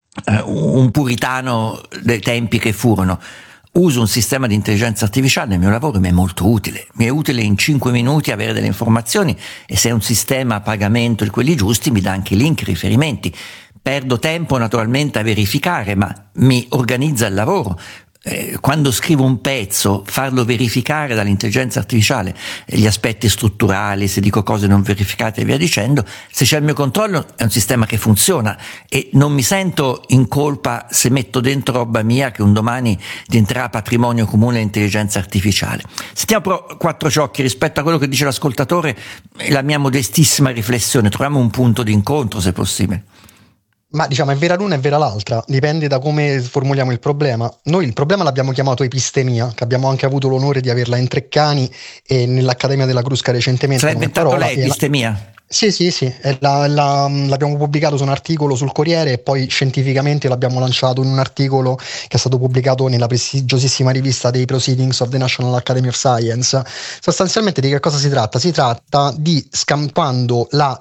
un puritano dei tempi che furono. Uso un sistema di intelligenza artificiale nel mio lavoro, mi è molto utile. Mi è utile in 5 minuti avere delle informazioni, e se è un sistema a pagamento di quelli giusti mi dà anche link, riferimenti. Perdo tempo naturalmente a verificare, ma mi organizza il lavoro. Quando scrivo un pezzo, farlo verificare dall'intelligenza artificiale, gli aspetti strutturali, se dico cose non verificate e via dicendo, se c'è il mio controllo è un sistema che funziona, e non mi sento in colpa se metto dentro roba mia che un domani diventerà patrimonio comune dell'intelligenza artificiale. Sentiamo però quattro ciocchi rispetto a quello che dice l'ascoltatore, la mia modestissima riflessione, troviamo un punto di incontro se possibile. Ma diciamo è vera l'una e vera l'altra, dipende da come formuliamo il problema. Noi il problema l'abbiamo chiamato epistemia, che abbiamo anche avuto l'onore di averla in Treccani e nell'Accademia della Crusca recentemente. L'ha inventato lei, epistemia? Sì, l'abbiamo pubblicato su un articolo sul Corriere, e poi scientificamente l'abbiamo lanciato in un articolo che è stato pubblicato nella prestigiosissima rivista dei Proceedings of the National Academy of Science. Sostanzialmente di che cosa si tratta? Si tratta di, scampando la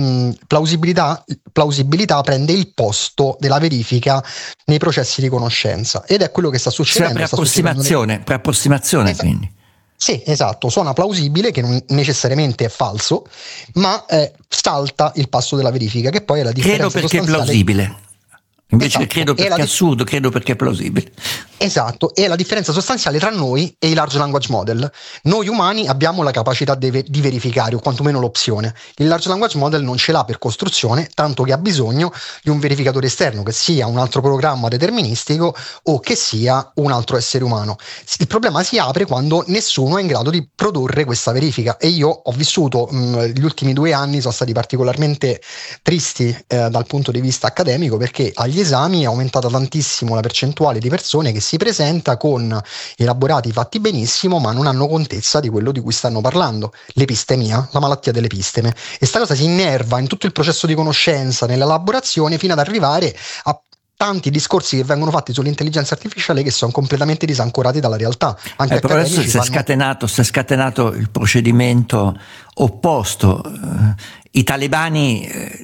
plausibilità prende il posto della verifica nei processi di conoscenza, ed è quello che sta succedendo. Per approssimazione quindi. Sì, esatto, suona plausibile, che non necessariamente è falso, ma salta il passo della verifica, che poi è la differenza sostanziale. Credo perché è plausibile. Invece esatto, credo perché è assurdo, credo perché è plausibile. Esatto, è la differenza sostanziale tra noi e i large language model. Noi umani abbiamo la capacità di verificare, o quantomeno l'opzione. Il large language model non ce l'ha per costruzione, tanto che ha bisogno di un verificatore esterno, che sia un altro programma deterministico o che sia un altro essere umano. Il problema si apre quando nessuno è in grado di produrre questa verifica, e io ho vissuto gli ultimi 2 anni, sono stati particolarmente tristi dal punto di vista accademico, perché agli esami è aumentata tantissimo la percentuale di persone che si presenta con elaborati fatti benissimo ma non hanno contezza di quello di cui stanno parlando, l'epistemia, la malattia dell'episteme, e sta cosa si innerva in tutto il processo di conoscenza, nell'elaborazione, fino ad arrivare a tanti discorsi che vengono fatti sull'intelligenza artificiale che sono completamente disancorati dalla realtà. Anche però adesso si è scatenato il procedimento opposto. I talebani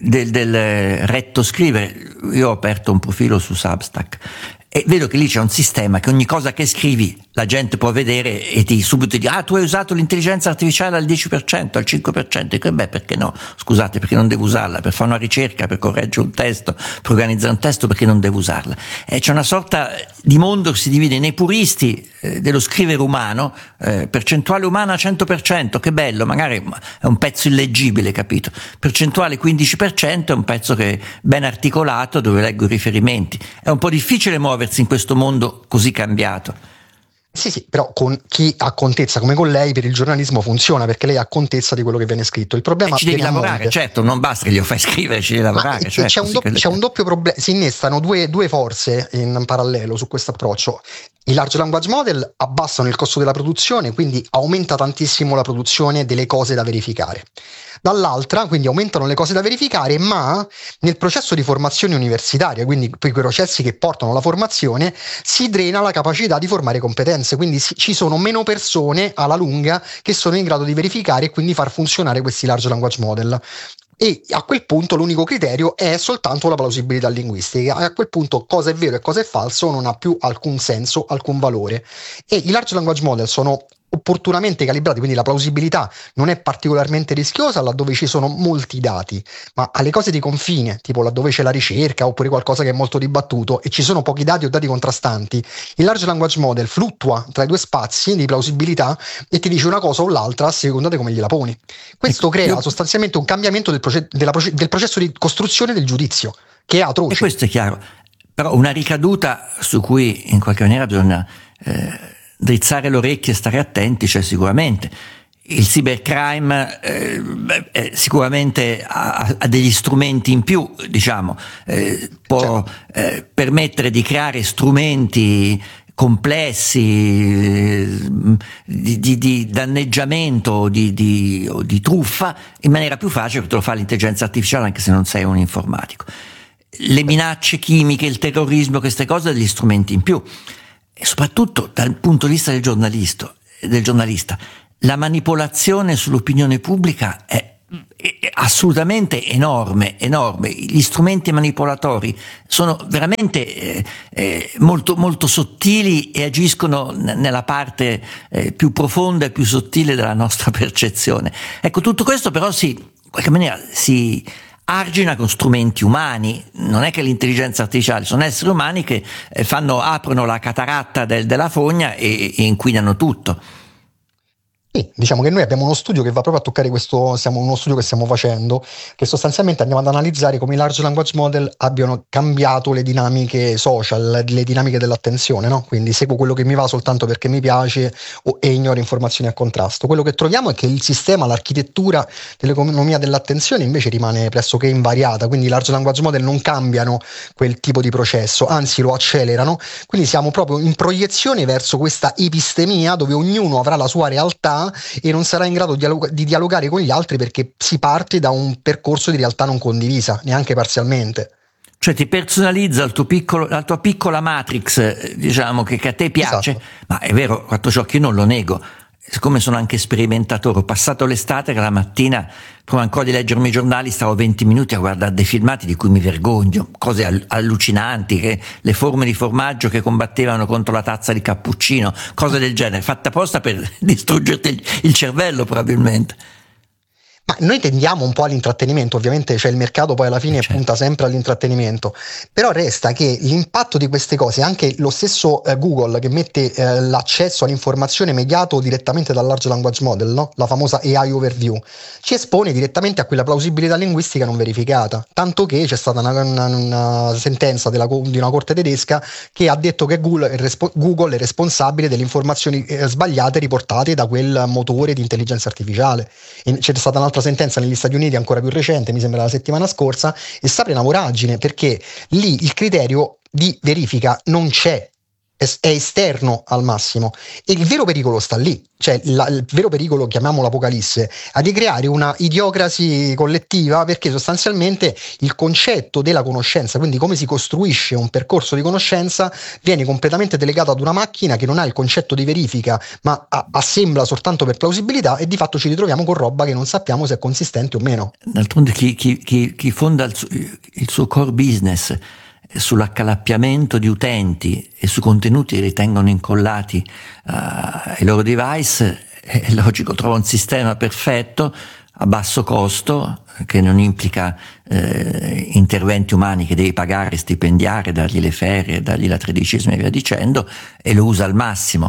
del retto scrivere, io ho aperto un profilo su Substack e vedo che lì c'è un sistema che ogni cosa che scrivi la gente può vedere e ti subito dice: tu hai usato l'intelligenza artificiale al 10%, al 5%. E beh, perché no? Scusate, perché non devo usarla? Per fare una ricerca, per correggere un testo, per organizzare un testo, perché non devo usarla? C'è una sorta di mondo che si divide nei puristi dello scrivere umano, percentuale umana 100%, che bello, magari è un pezzo illeggibile, capito? Percentuale 15% è un pezzo che è ben articolato, dove leggo i riferimenti. È un po' difficile muoversi in questo mondo così cambiato. Sì, però con chi ha contezza come con lei per il giornalismo funziona, perché lei ha contezza di quello che viene scritto. Il problema ci devi lavorare, certo, non basta che glielo fai scrivere, ci devi lavorare. Certo, c'è un doppio problema, si innestano due forze in parallelo su questo approccio. I large language model abbassano il costo della produzione, quindi aumenta tantissimo la produzione delle cose da verificare. Dall'altra, quindi aumentano le cose da verificare, ma nel processo di formazione universitaria, quindi quei processi che portano alla formazione, si drena la capacità di formare competenze, quindi ci sono meno persone alla lunga che sono in grado di verificare e quindi far funzionare questi large language model. E a quel punto l'unico criterio è soltanto la plausibilità linguistica. A quel punto cosa è vero e cosa è falso non ha più alcun senso, alcun valore. E i large language model sono opportunamente calibrati, quindi la plausibilità non è particolarmente rischiosa laddove ci sono molti dati, ma alle cose di confine, tipo laddove c'è la ricerca oppure qualcosa che è molto dibattuto e ci sono pochi dati o dati contrastanti, il large language model fluttua tra i due spazi di plausibilità e ti dice una cosa o l'altra a seconda di come gliela poni. Questo crea sostanzialmente un cambiamento del processo di costruzione del giudizio, che è atroce. E questo è chiaro, però una ricaduta su cui in qualche maniera bisogna drizzare le orecchie e stare attenti c'è sicuramente. Il cybercrime sicuramente ha degli strumenti in più, diciamo, può permettere di creare strumenti complessi di danneggiamento o di truffa in maniera più facile, perché te lo fa l'intelligenza artificiale anche se non sei un informatico. Le minacce chimiche, il terrorismo, queste cose, degli strumenti in più. E soprattutto dal punto di vista del giornalista, la manipolazione sull'opinione pubblica è assolutamente enorme. Gli strumenti manipolatori sono veramente molto, molto sottili e agiscono nella parte più profonda e più sottile della nostra percezione. Ecco, tutto questo però in qualche maniera si argina con strumenti umani. Non è che l'intelligenza artificiale, sono esseri umani che aprono la cataratta della fogna e inquinano tutto. Sì, diciamo che noi abbiamo uno studio che va proprio a toccare uno studio che stiamo facendo, che sostanzialmente andiamo ad analizzare come i large language model abbiano cambiato le dinamiche social, le dinamiche dell'attenzione, no? Quindi seguo quello che mi va soltanto perché mi piace e ignoro informazioni a contrasto. Quello che troviamo è che il sistema, l'architettura dell'economia dell'attenzione invece rimane pressoché invariata, quindi i large language model non cambiano quel tipo di processo, anzi lo accelerano, quindi siamo proprio in proiezione verso questa epistemia dove ognuno avrà la sua realtà e non sarà in grado di dialogare con gli altri perché si parte da un percorso di realtà non condivisa, neanche parzialmente. Cioè ti personalizza la tua piccola matrix, diciamo, che a te piace. Esatto. Ma è vero, quattro ciocchi, io non lo nego. Siccome sono anche sperimentatore, ho passato l'estate che la mattina, prima ancora di leggermi i giornali, stavo 20 minuti a guardare dei filmati di cui mi vergogno, cose allucinanti, che le forme di formaggio che combattevano contro la tazza di cappuccino, cose del genere, fatte apposta per distruggerti il cervello probabilmente. Ma noi tendiamo un po' all'intrattenimento, ovviamente, cioè il mercato poi alla fine punta sempre all'intrattenimento, però resta che l'impatto di queste cose, anche lo stesso Google che mette l'accesso all'informazione mediato direttamente dal large language model, no? La famosa AI overview, ci espone direttamente a quella plausibilità linguistica non verificata, tanto che c'è stata una sentenza di una corte tedesca che ha detto che Google è responsabile delle informazioni sbagliate riportate da quel motore di intelligenza artificiale. E c'è stata un'altra sentenza negli Stati Uniti ancora più recente, mi sembra la settimana scorsa, e s'apre una voragine perché lì il criterio di verifica non c'è, è esterno al massimo, e il vero pericolo sta lì, cioè il vero pericolo, chiamiamolo l'apocalisse, è di creare una idiocrasi collettiva, perché sostanzialmente il concetto della conoscenza, quindi come si costruisce un percorso di conoscenza, viene completamente delegato ad una macchina che non ha il concetto di verifica ma assembla soltanto per plausibilità, e di fatto ci ritroviamo con roba che non sappiamo se è consistente o meno. D'altronde chi fonda il suo core business sull'accalappiamento di utenti e su contenuti che ritengono incollati ai loro device, è logico, trova un sistema perfetto a basso costo che non implica interventi umani che devi pagare, stipendiare, dargli le ferie, dargli la tredicesima e via dicendo, e lo usa al massimo.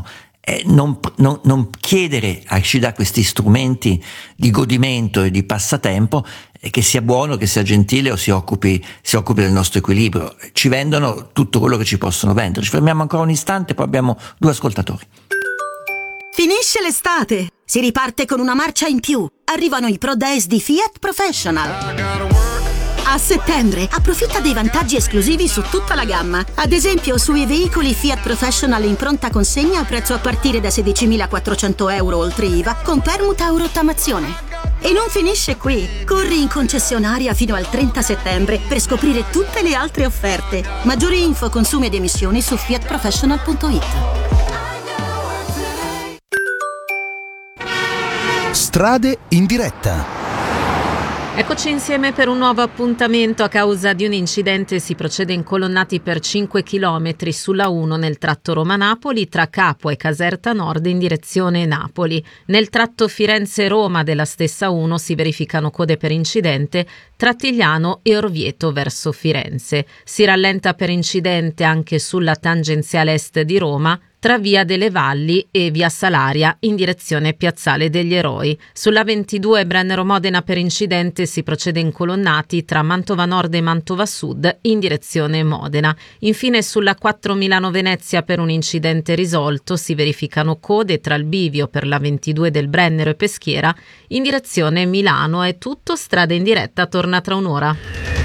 Non chiedere a chi dà questi strumenti di godimento e di passatempo che sia buono, che sia gentile o si occupi del nostro equilibrio. Ci vendono tutto quello che ci possono vendere. Ci fermiamo ancora un istante, poi abbiamo 2 ascoltatori. Finisce l'estate, si riparte con una marcia in più. Arrivano i Pro Days di Fiat Professional. A settembre approfitta dei vantaggi esclusivi su tutta la gamma. Ad esempio sui veicoli Fiat Professional in pronta consegna a prezzo a partire da 16.400 euro oltre IVA con permuta o rottamazione. E non finisce qui. Corri in concessionaria fino al 30 settembre per scoprire tutte le altre offerte. Maggiori info, consumi ed emissioni su fiatprofessional.it. Strade in diretta. Eccoci insieme per un nuovo appuntamento. A causa di un incidente si procede incolonnati per 5 chilometri sulla 1 nel tratto Roma-Napoli tra Capua e Caserta Nord in direzione Napoli. Nel tratto Firenze-Roma della stessa 1 si verificano code per incidente tra Tigliano e Orvieto verso Firenze. Si rallenta per incidente anche sulla tangenziale est di Roma tra Via delle Valli e Via Salaria in direzione Piazzale degli Eroi. Sulla 22 Brennero-Modena per incidente si procede incolonnati tra Mantova Nord e Mantova Sud in direzione Modena. Infine sulla 4 Milano-Venezia per un incidente risolto si verificano code tra il bivio per la 22 del Brennero e Peschiera in direzione Milano. È tutto, strada in diretta torna tra un'ora.